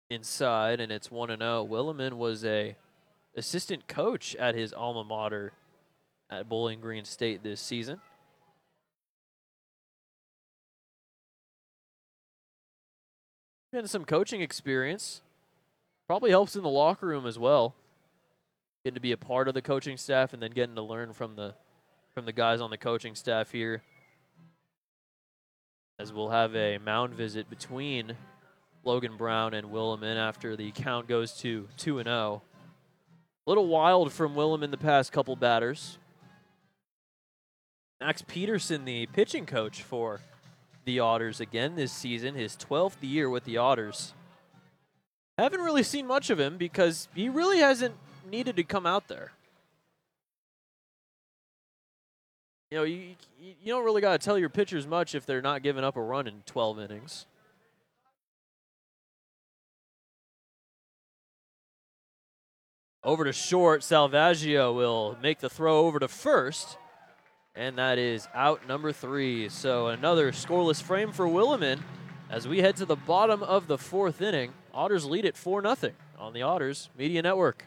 inside, and it's 1-0. Williman was a assistant coach at his alma mater at Bowling Green State this season. Getting some coaching experience. Probably helps in the locker room as well. Getting to be a part of the coaching staff and then getting to learn from the guys on the coaching staff here. As we'll have a mound visit between Logan Brown and Williman after the count goes to 2-0. A little wild from Williman the past couple batters. Max Peterson, the pitching coach for the Otters again this season, his 12th year with the Otters. Haven't really seen much of him because he really hasn't needed to come out there. You know, you don't really got to tell your pitchers much if they're not giving up a run in 12 innings. Over to short, Salvaggio will make the throw over to first, and that is out number 3. So another scoreless frame for Williman as we head to the bottom of the 4th inning. Otters lead it 4-0 on the Otters Media Network.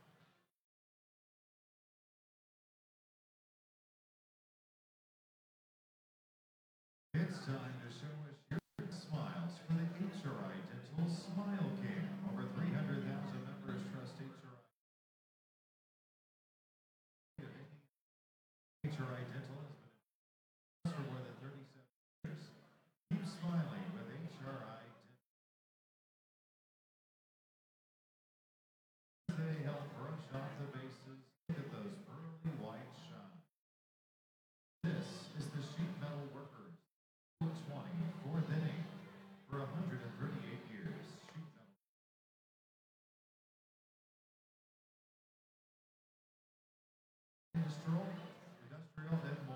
It's time to show us your smiles for the HRI Dental Smile Cam. Over 300,000 members trust HRI. HRI Dental has been for more than 37 years. Keep smiling with HRI Dental. They help brush off the bases. Look at those pearly white shine. This is the Sheet Metal Workers 24th inning for 138 years. Sheet Metal. Industrial and